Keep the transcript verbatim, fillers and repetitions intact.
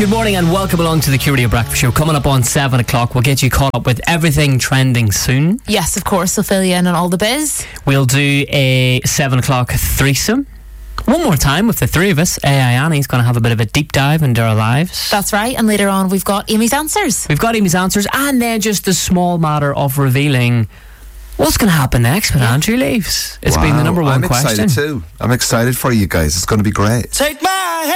Good morning and welcome along to the Q Radio Breakfast Show. Coming up on seven o'clock, we'll get you caught up with everything trending soon. Yes, of course, we'll fill you in on all the biz. We'll do a seven o'clock threesome. One more time with the three of us. A I Annie's going to have a bit of a deep dive into our lives. That's right, and later on we've got Amy's Answers. We've got Amy's Answers, and then just the small matter of revealing what's going to happen next when yeah. Andrew leaves. It's wow, been the number one I'm question. I'm excited too. I'm excited for you guys. It's going to be great. Take my